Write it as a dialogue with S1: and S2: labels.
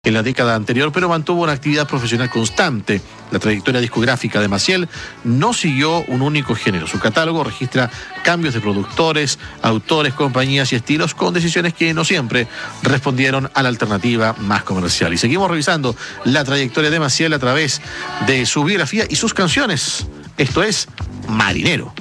S1: en la década anterior, pero mantuvo una actividad profesional constante. La trayectoria discográfica de Maciel no siguió un único género. Su catálogo registra cambios de productores, autores, compañías y estilos, con decisiones que no siempre respondieron a la alternativa más comercial. Y seguimos revisando la trayectoria de Maciel a través de su biografía y sus canciones. Esto es Marinero.